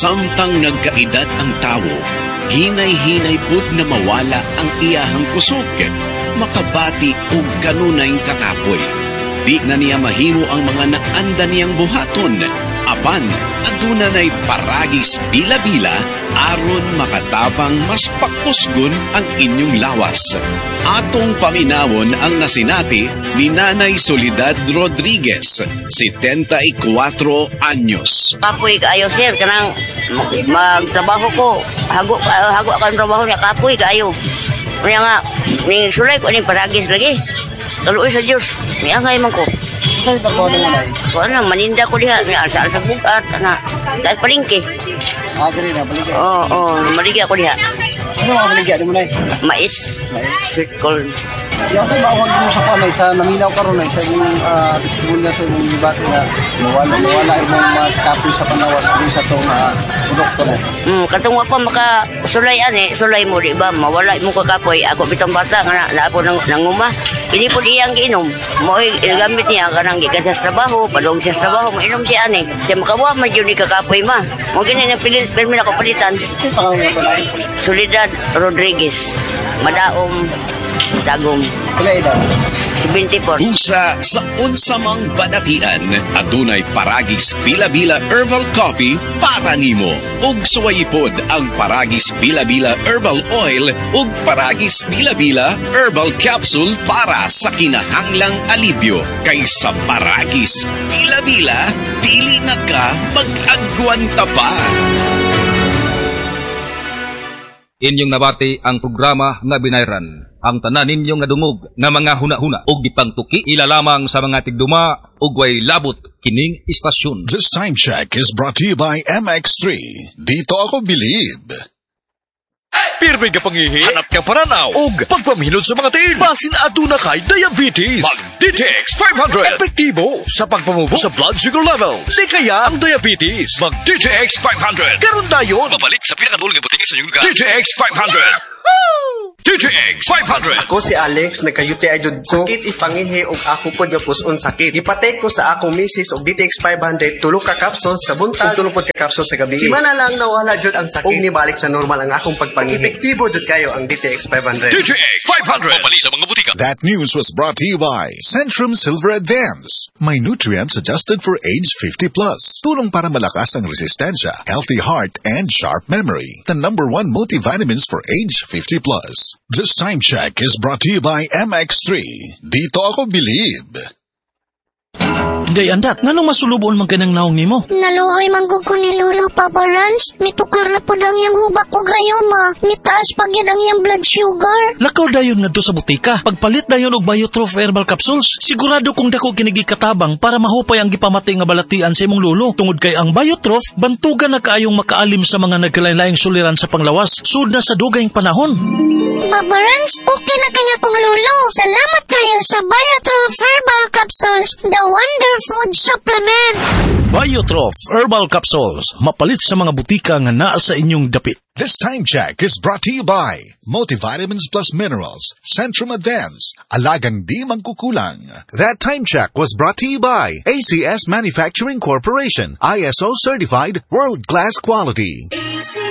Samtang nagkaedad ang tawo, hinay-hinay pud na mawala ang iyahang kusog, makabati og kanunay kakapoy. Di na niya mahimo ang mga naanda niyang buhaton, apan aduna nay paragis bila-bila aron makatabang mas pakusgon ang inyong lawas. Atong paminawon ang nasinati ni Nanay Soledad Rodriguez, 74 anyos. Kapoy kaayo sir, kanang magtrabaho ko, hago akong trabaho niya, kapoy kaayo. Kaya nga, ni sulay ko ni paragis lagi. Kaluoy sa Diyos, ni angay man ko. Saan ito ko naman ay? Kuan maninda ko diha, ni alsa-alsa bugat na dahil palingki. Dili na, baligya. Oo, maligya ko diha. Ano ang baligya di mo na? Mais. Sweet corn. Yung sa bawag mo sa kamay, sa naminaw karon ay sa yung testimonyo sa yung bati na mawala imong kapoy sa panawas din sa itong produkto na. Katong wa pa makasulay sulay mo di ba? Mawala mo kakapoy. Ako bitong bata nga na ako nanguma. Ini po iyang giinom. Mo gamit niya kanang gikan sa trabaho, padong sa trabaho, mainom siya ani. Siya makawa man jud ni kakapoy ma. Mo gini na permi na ko palitan. Soledad Rodriguez. Madaom Tagum. Kailan? 24. Usa sa unsamang banatian, adunay paragis bila-bila herbal coffee para nimo. Ug suwayipod ang paragis bila-bila herbal oil ug paragis bila-bila herbal capsule para sa kinahanglang alibyo. Kaysa paragis bila-bila, dili na ka mag-agwanta pa. Inyong nabati ang programa nga binayran. Ang tanan ninyong nga dungog nga mga huna-huna o gipangtuki ilalamang sa mga tigduma o way labot kining istasyon. This time check is brought to you by MX3. Dito ako bilib. Pirmi ka pangihi, hanap ka paranaw, ug pagpaminod sa mga tiil. Basin aduna kay diabetes. Mag-DTX 500. Epektibo sa pagpamubo sa blood sugar level. Di kaya ang diabetes. Mag-DTX 500. Karon dayon. Babalik sa pinakadulong nga butika sa inyong lugar. DTX 500. DTX 500. Ako si Alex, nagka-UTI jud ko. Sakit ipangihi og ako pod nga puson sakit. Gipatay ko sa akong misis og DTX 500 tulo ka capsules sa buntag, tulo pod ka capsules sa gabi. Simana lang nawala jud ang sakit. Og nibalik sa normal ang akong pagpangihi. Epektibo jud kayo ang DTX 500. DTX 500. Babalik sa mga butika. That news was brought to you by Centrum Silver Advance. May nutrients adjusted for age 50 plus. Tulong para malakas ang resistensya, healthy heart, and sharp memory. The #1 multivitamins for age 50 plus. This time check is brought to you by MX3. Dito ako bilib. Day andak, nganong masulubon man kanang naong nimo? Naluoy manggug ko ni Lolo Papa Rans. Mitukar na po lang yung hubak ko gayoma. Mitaas pag yan ang yung blood sugar. Lakaw dayon nga do sa butika. Pagpalit dayon og Biotrof herbal capsules. Sigurado kung dako kinigi katabang para mahupay ang gipamatay nga balatian sa imong lolo. Tungod kay ang Biotrof, bantugan na kaayong makaalim sa mga nagkalain-laing suliran sa panglawas. Sud na sa dugayng panahon. Papa Rans, okay na kanya kong lolo. Salamat kayo sa Biotrof herbal capsules. The Wonder Food Supplement. Biotrof herbal capsules. Mapalit sa mga butika nga naa sa inyong dapit. This time check is brought to you by Multivitamins Plus Minerals, Centrum Advance, alagang di mangkukulang. That time check was brought to you by ACS Manufacturing Corporation, ISO certified, world-class quality.